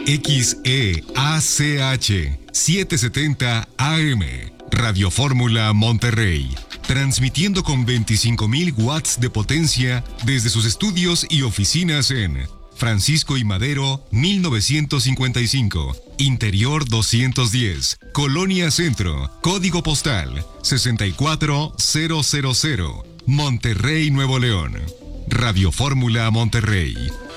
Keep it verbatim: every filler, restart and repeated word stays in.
X E A C H setecientos setenta A M, Radio Fórmula Monterrey, transmitiendo con veinticinco mil watts de potencia desde sus estudios y oficinas en Francisco y Madero, mil novecientos cincuenta y cinco, Interior doscientos diez, Colonia Centro, Código Postal sesenta y cuatro mil, Monterrey, Nuevo León. Radio Fórmula Monterrey.